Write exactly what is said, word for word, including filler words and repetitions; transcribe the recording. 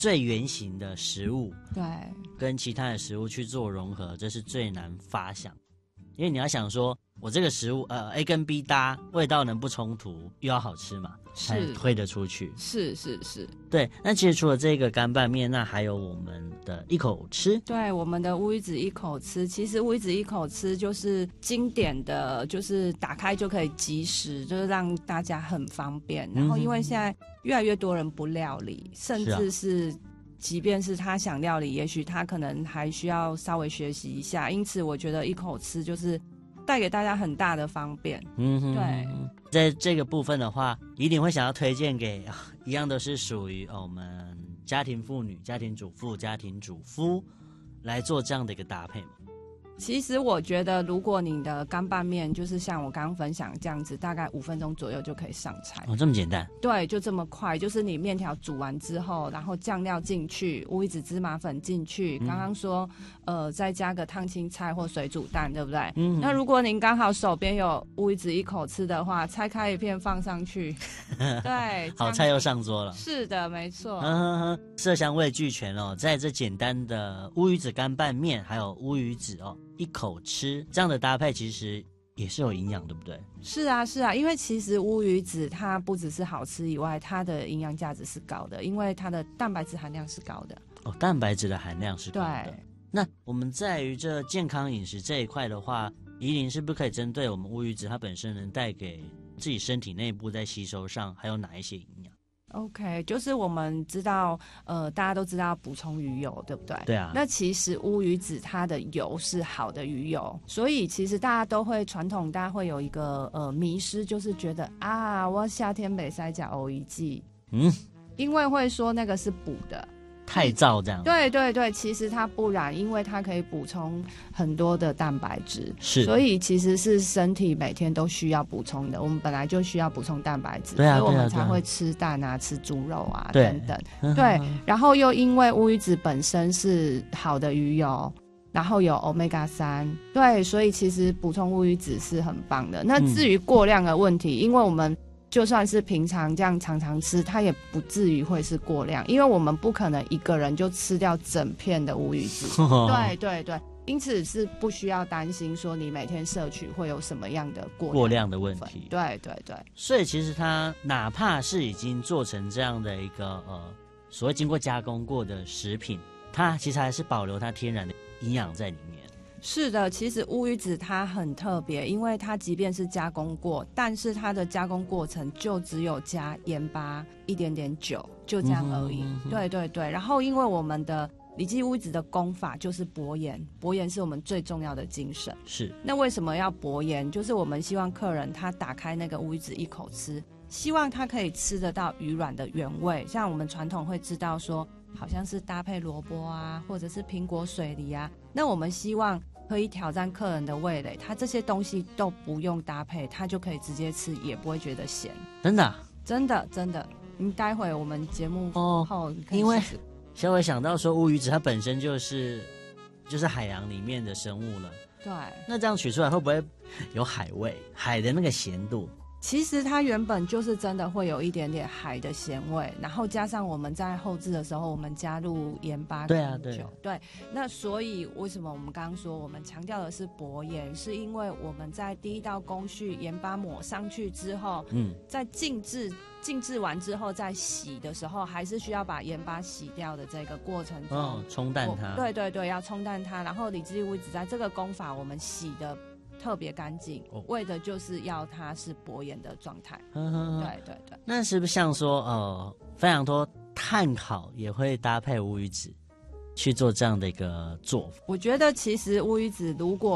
最原型的食物， 对， 跟其他的食物去做融合，这是最难发想。因为你要想说，我这个食物呃 A 跟 B 搭，味道能不冲突，又要好吃嘛，才推得出去。 是是是， 对。那其实除了这个干拌面，那还有我们的一口吃。 对，我们的乌鱼子一口吃，其实乌鱼子一口吃就是经典的，就是打开就可以即食，就是让大家很方便。然后因为现在越来越多人不料理，甚至是即便是他想料理，也许他可能还需要稍微学习一下，因此我觉得一口吃就是带给大家很大的方便。 嗯哼， 对， 在这个部分的话，一定会想要推荐给一样都是属于、哦、我们家庭妇女、家庭主妇、家庭主夫来做这样的一个搭配嘛。 其实我觉得，如果你的干拌面就是像我刚刚分享这样子，大概五分钟左右就可以上菜。 哦，这么简单？ 对，就这么快。就是你面条煮完之后，然后酱料进去，乌鱼子芝麻粉进去。刚刚说，呃，再加个烫青菜或水煮蛋，对不对？嗯。那如果您刚好手边有乌鱼子一口吃的话，拆开一片放上去，对， 好菜又上桌了。 是的，没错。 嗯哼哼，色香味俱全哦，在这简单的乌鱼子干拌面，还有乌鱼子哦。一口吃这样的搭配其实也是有营养，对不对？ 是啊是啊，因为其实乌鱼子它不只是好吃以外，它的营养价值是高的，因为它的蛋白质含量是高的。 哦，蛋白质的含量是高的。 对。 那我们在于这健康饮食这一块的话，宜玲是不是可以针对我们乌鱼子它本身能带给自己身体内部在吸收上还有哪一些营养 ？OK， 就是我们知道，呃，大家都知道补充鱼油，对不对？ 对啊。 那其实乌鱼子它的油是好的鱼油，所以其实大家都会传统，大家会有一个呃迷失，就是觉得啊，我夏天没塞加欧一剂，嗯，因为会说那个是补的。 太燥这样。 对对对，其实它不然，因为它可以补充很多的蛋白质， 是， 所以其实是身体每天都需要补充的。我们本来就需要补充蛋白质， 对啊， 所以我们才会吃蛋啊、吃猪肉啊等等。 对， 对，然后又因为乌鱼子本身是好的鱼油，然后有 欧米伽三， 对，所以其实补充乌鱼子是很棒的。那至于过量的问题，嗯、因为我们就算是平常这样常常吃，它也不至于会是过量，因为我们不可能一个人就吃掉整片的乌鱼子。对对对，因此是不需要担心说你每天摄取会有什么样的过量过量的问题。 对对对， 所以其实它哪怕是已经做成这样的一个呃所谓经过加工过的食品，它其实还是保留它天然的营养在里面。 是的，其实乌鱼子它很特别，因为它即便是加工过，但是它的加工过程就只有加盐巴一点点酒，就这样而已。嗯哼嗯哼对对对，然后因为我们的李记乌鱼子的工法就是薄盐，薄盐是我们最重要的精神。 是，那为什么要薄盐？就是我们希望客人他打开那个乌鱼子一口吃，希望他可以吃得到鱼软的原味。像我们传统会知道说，好像是搭配萝卜啊，或者是苹果水梨啊，那我们希望可以挑战客人的味蕾，他这些东西都不用搭配，他就可以直接吃，也不会觉得咸。 真的、啊？ 真的真的。你待会我们节目后可以试试， 因为小伟想到说乌鱼子它本身就是就是海洋里面的生物了， 对， 那这样取出来会不会有海味，海的那个咸度？ 其实它原本就是真的会有一点点海的咸味，然后加上我们在后制的时候，我们加入盐巴跟酒，对啊，对，对。那所以为什么我们刚刚说我们强调的是薄盐，是因为我们在第一道工序盐巴抹上去之后，嗯，在静置静置完之后再洗的时候，还是需要把盐巴洗掉的这个过程中， 哦，冲淡它， 对对对，要冲淡它。然后李记乌鱼子在这个工法，我们洗的特别干净，哦，为的就是要它是薄盐的状态。呵呵呵，对对对。 那是不是像说呃，非常多炭烤也会搭配乌鱼子去做这样的一个做法？ 我觉得其实乌鱼子如果